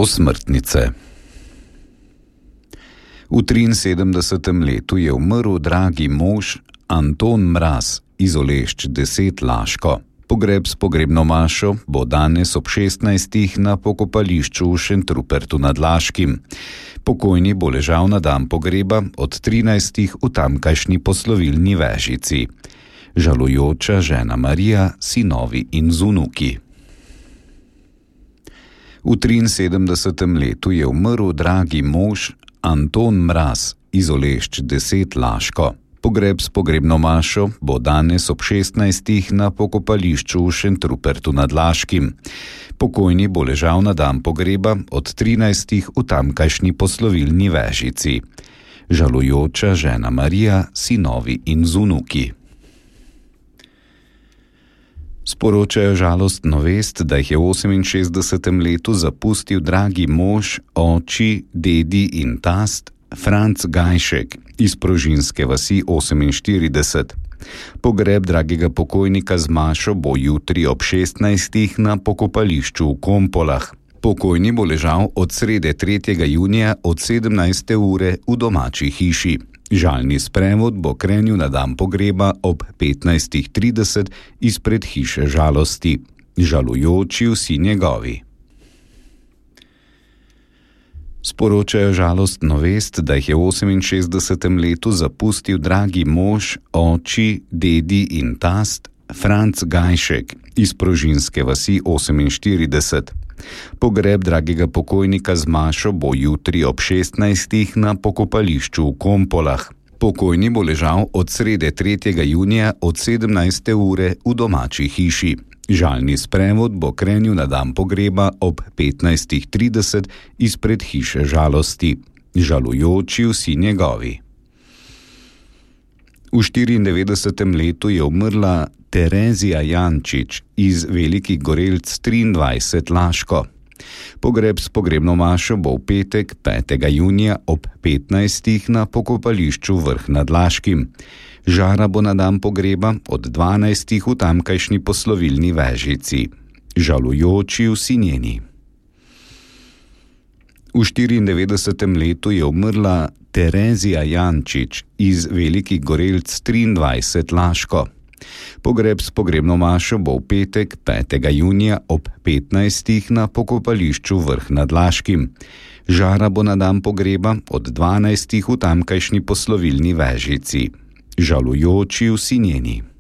Osmrtnice. V 73. letu je umrl dragi mož Anton Mraz iz Olešč 10 Laško. Pogreb s pogrebno mašo bo danes ob 16. na pokopališču v Šentrupertu nad Laškim. Pokojni bo ležal na dan pogreba od 13. v tamkajšnji poslovilni vežici. Žalujoča žena Marija, sinovi in vnuki. V 73. letu je umrl dragi mož Anton Mraz iz Olešč 10 Laško. Pogreb s pogrebno mašo bo danes ob 16. na pokopališču v Šentrupertu nad Laškim. Pokojni bo ležal na dan pogreba od 13. v tamkajšnji poslovilni vežici. Žalujoča žena Marija, sinovi in vnuki. Sporočajo žalostno vest, da jih je v 68. letu zapustil dragi mož, oči, dedi in tast Franc Gajšek iz Prožinske vasi 48. Pogreb dragega pokojnika z mašo bo jutri ob 16. na pokopališču v Kompolah. Pokojni bo ležal od srede 3. junija od 17. ure v domači hiši. Žalni sprevod bo krenil na dan pogreba ob 15.30 izpred hiše žalosti. Žalujoči vsi njegovi. Sporočajo žalostno vest, da jih je v 68. letu zapustil dragi mož, oči, dedi in tast Franc Gajšek iz Prožinske vasi 48. Pogreb dragega pokojnika z mašo bo jutri ob 16. na pokopališču v Kompolah. Pokojni bo ležal od srede 3. junija od 17. ure v domači hiši. Žalni sprevod bo krenil na dan pogreba ob 15.30 izpred hiše žalosti. Žalujoči vsi njegovi. V 94. letu je umrla Terezija Jančič iz Velikih Gorelc 23 Laško. Pogreb s pogrebno mašo bo v petek 5. junija ob 15. na pokopališču Vrh nad Laškim. Žara bo na dan pogreba od 12. v tamkajšnji poslovilni vežici. Žalujoči vsi njeni. V 94. letu je umrla Terezija Jančič iz Velikih Gorelc 23 Laško. Pogreb s pogrebno mašo bo v petek 5. junija ob 15. na pokopališču Vrh nad Laškim. Žara bo na dan pogreba od 12. v tamkajšnji poslovilni vežici. Žalujoči vsi njeni.